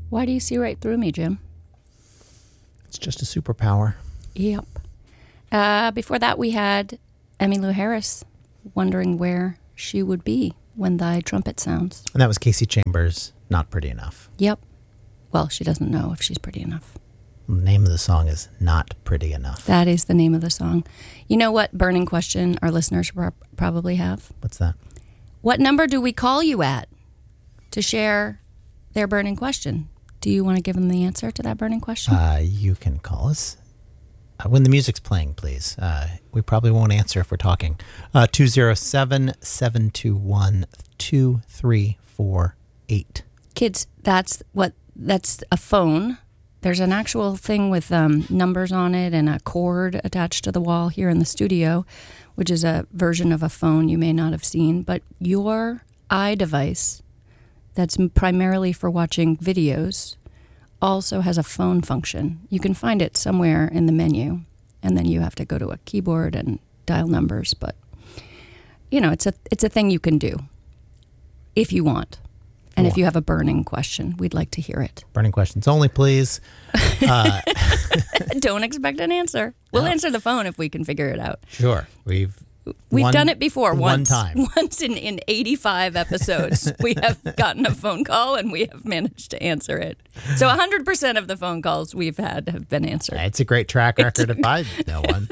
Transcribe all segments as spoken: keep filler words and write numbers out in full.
Why do you see right through me, Jim? It's just a superpower. Yep. Uh, before that, we had Emmylou Harris wondering where she would be when thy trumpet sounds. And that was Casey Chambers, Not Pretty Enough. Yep. Well, she doesn't know if she's pretty enough. The name of the song is Not Pretty Enough. That is the name of the song. You know what burning question our listeners pro- probably have? What's that? What number do we call you at to share their burning question? Do you want to give them the answer to that burning question? Uh, you can call us. Uh, when the music's playing, please. Uh, we probably won't answer if we're talking. Uh, two oh seven, seven two one, two three four eight. Kids, that's what that's a phone. There's an actual thing with um, numbers on it and a cord attached to the wall here in the studio, which is a version of a phone you may not have seen. But your iDevice, that's primarily for watching videos, also has a phone function. You can find it somewhere in the menu, and then you have to go to a keyboard and dial numbers. But, you know, it's a it's a thing you can do if you want. And if you have a burning question, we'd like to hear it. Burning questions only, please. Uh, Don't expect an answer. We'll no. answer the phone if we can figure it out. Sure. We've We've one, done it before one once. time. Once in, in eighty-five episodes, we have gotten a phone call and we have managed to answer it. So one hundred percent of the phone calls we've had have been answered. It's a great track record if I know one.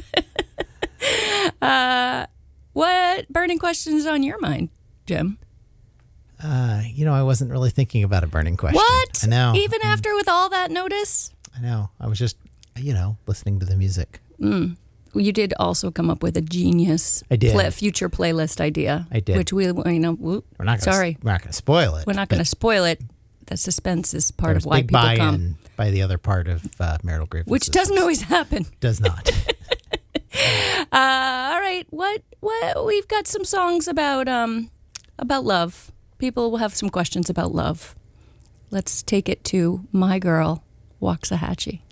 Uh, what burning questions on your mind, Jim? Uh, you know, I wasn't really thinking about a burning question. What? I know. Even after with all that notice? I know. I was just, you know, listening to the music. Mm. You did also come up with a genius I did. Play, future playlist idea. I did. Which we, you know, whoop, We're not gonna, sorry. We're not going to spoil it. We're not going to spoil it. The suspense is part There of was why big people buy-in come. by the other part of uh, Marital Grievances. Which doesn't always happen. Does not. uh, all right. What, what, we've got some songs about, um, about love. People will have some questions about love. Let's take it to My Girl, Waxahachie.